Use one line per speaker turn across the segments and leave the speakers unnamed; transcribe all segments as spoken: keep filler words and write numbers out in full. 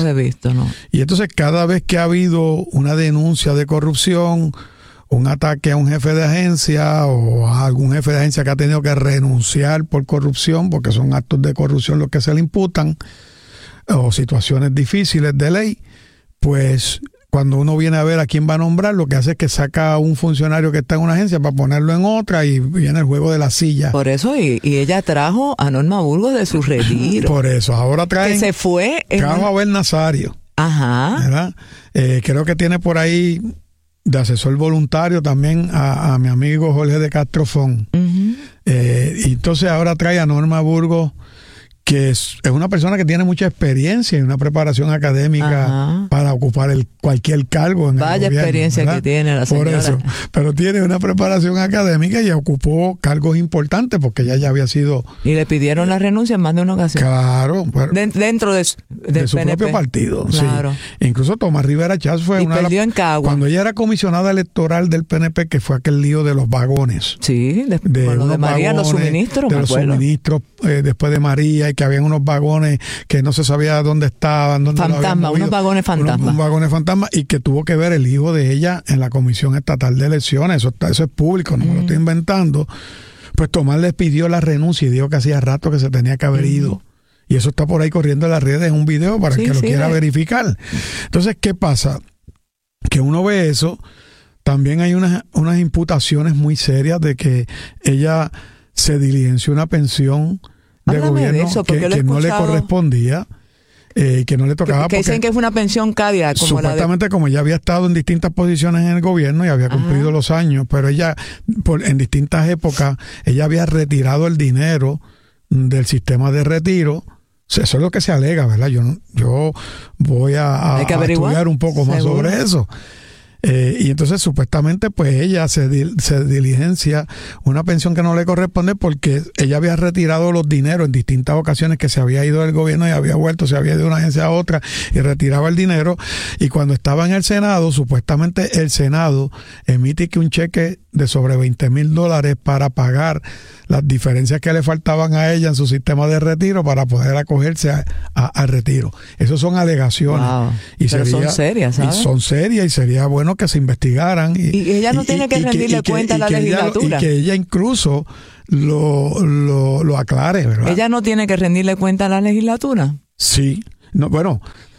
los he visto, ¿no?
Y entonces cada vez que ha habido una denuncia de corrupción, un ataque a un jefe de agencia o a algún jefe de agencia que ha tenido que renunciar por corrupción, porque son actos de corrupción los que se le imputan, o situaciones difíciles de ley, pues cuando uno viene a ver a quién va a nombrar, lo que hace es que saca a un funcionario que está en una agencia para ponerlo en otra y viene el juego de la silla.
Por eso, y, y ella trajo a Norma Burgos de su retiro.
Por eso, ahora traen...
Que se fue... En
trajo
un...
a Abel Nazario.
Ajá.
¿Verdad? Eh, creo que tiene por ahí de asesor voluntario también a, a mi amigo Jorge de Castrofón. Uh-huh. Eh, y entonces ahora trae a Norma Burgos, que es, es una persona que tiene mucha experiencia y una preparación académica Ajá. para ocupar el, cualquier cargo en
Vaya
el gobierno.
experiencia
¿verdad?
que tiene la señora.
Por eso, pero tiene una preparación académica y ocupó cargos importantes porque ella ya había sido...
Y le pidieron la renuncia en más de una ocasión.
Claro. Pero,
de, dentro de,
de su
P N P.
propio partido.
Claro.
Sí. Incluso Tomás Rivera Chávez fue
y
una
perdió
de las,
en Cagua.
Cuando ella era comisionada electoral del P N P, que fue aquel lío de los vagones.
Sí, de,
de
con lo de María,
vagones,
los suministros,
de
me
los
acuerdo.
suministros eh, después de María, y que habían unos vagones que no se sabía dónde estaban, dónde
fantasma, unos vagones fantasma.
Unos, unos vagones fantasma, y que tuvo que ver el hijo de ella en la Comisión Estatal de Elecciones. Eso, está, eso es público, no mm. me lo estoy inventando. Pues Tomás les pidió la renuncia y dijo que hacía rato que se tenía que haber mm. ido. Y eso está por ahí corriendo en las redes en un video para sí, el que lo sí, quiera eh. verificar. Entonces, ¿qué pasa? Que uno ve eso, también hay unas, unas imputaciones muy serias de que ella se diligenció una pensión de
Háblame
gobierno
de eso,
que, que no le correspondía, eh, que no le tocaba.
Que, que dicen que es una pensión cadia. Como
supuestamente,
la de...
como ella había estado en distintas posiciones en el gobierno y había cumplido Ajá. los años, pero ella, por, en distintas épocas, ella había retirado el dinero del sistema de retiro. Eso es lo que se alega, ¿verdad? Yo, yo voy a, a, a estudiar un poco más ¿Seguro? sobre eso. Eh, y entonces supuestamente pues ella se, dil, se diligencia una pensión que no le corresponde porque ella había retirado los dineros en distintas ocasiones, que se había ido del gobierno y había vuelto, se había ido de una agencia a otra y retiraba el dinero, y cuando estaba en el Senado, supuestamente el Senado emite que un cheque de sobre veinte mil dólares para pagar las diferencias que le faltaban a ella en su sistema de retiro para poder acogerse a, a, al retiro. Esas son alegaciones.
Wow.
Y
Pero
sería,
son serias, ¿sabes?
Y son serias y sería bueno que se investigaran. Y,
y ella no
y,
tiene que
y,
rendirle
y que,
cuenta
y
a la
que
legislatura.
Ella, y que ella incluso lo, lo, lo aclare, ¿verdad?
Ella no tiene que rendirle cuenta a la legislatura.
Sí. No, bueno...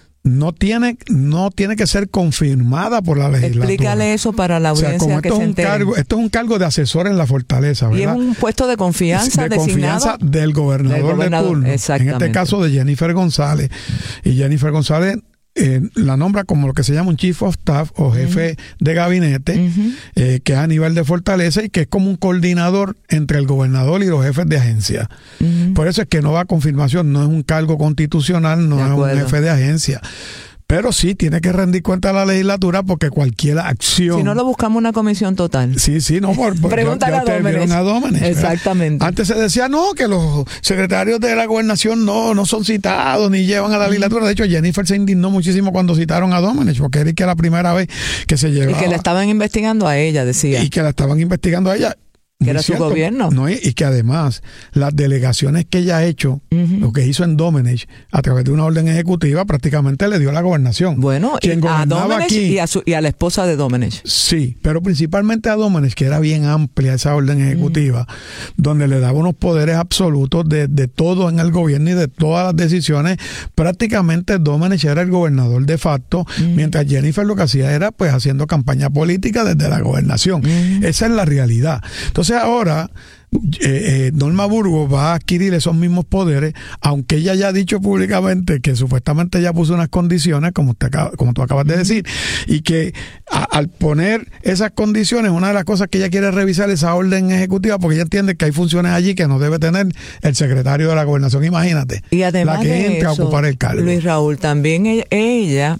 No tiene, no tiene que ser confirmada por la legislatura.
Explícale eso para la audiencia, o sea, como
que
esto
se
es un
entere. Cargo, esto es un cargo de asesor en la fortaleza, ¿verdad?
Y es un puesto de confianza
de
designado.
confianza del gobernador,
del gobernador
de turno.
En
este caso de Jennifer González. Y Jennifer González eh, la nombra como lo que se llama un chief of staff o jefe uh-huh. de gabinete, uh-huh. eh, que es a nivel de fortaleza y que es como un coordinador entre el gobernador y los jefes de agencia. Uh-huh. Por eso es que no va a confirmación, no es un cargo constitucional, no es un jefe de agencia. Pero sí tiene que rendir cuenta a la legislatura porque cualquier acción...
Si no, lo buscamos una comisión total.
Sí, sí, no, por, por
Pregúntale
ya, ya
a Dómenes.
a Dómenes.
Exactamente.
Antes se decía, no, que los secretarios de la gobernación no, no son citados ni llevan a la legislatura. De hecho, Jennifer se indignó muchísimo cuando citaron a Dómenes, porque era que la primera vez que se llevaba...
Y que la estaban investigando a ella, decía.
Y que la estaban investigando a ella.
Que era cierto, su gobierno.
No, y que además las delegaciones que ella ha hecho, uh-huh. lo que hizo en Domenech, a través de una orden ejecutiva, prácticamente le dio la gobernación.
Bueno,
Quien
y a Domenech
aquí,
y, a su, y a la esposa de Domenech.
Sí, pero principalmente a Domenech, que era bien amplia esa orden ejecutiva, uh-huh. donde le daba unos poderes absolutos de, de todo en el gobierno y de todas las decisiones. Prácticamente Domenech era el gobernador de facto, uh-huh. mientras Jennifer lo que hacía era pues haciendo campaña política desde la gobernación. Uh-huh. Esa es la realidad. Entonces ahora eh, eh, Norma Burgos va a adquirir esos mismos poderes, aunque ella ya ha dicho públicamente que supuestamente ella puso unas condiciones, como, usted, como tú acabas de decir, y que a, al poner esas condiciones, una de las cosas que ella quiere revisar es esa orden ejecutiva, porque ella entiende que hay funciones allí que no debe tener el secretario de la gobernación, imagínate,
y además
la que
de
entra
eso,
a ocupar el cargo.
Luis Raúl, también ella, ella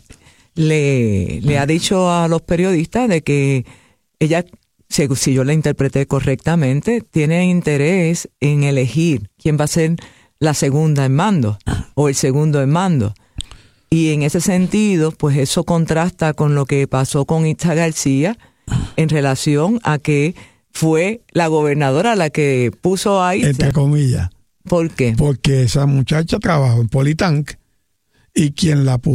le, le ha dicho a los periodistas de que ella, si yo la interpreté correctamente, tiene interés en elegir quién va a ser la segunda en mando o el segundo en mando. Y en ese sentido, pues eso contrasta con lo que pasó con Itza García en relación a que fue la gobernadora la que puso a Itza.
Entre comillas.
¿Por qué?
Porque esa muchacha trabajó en Politank y quien la puso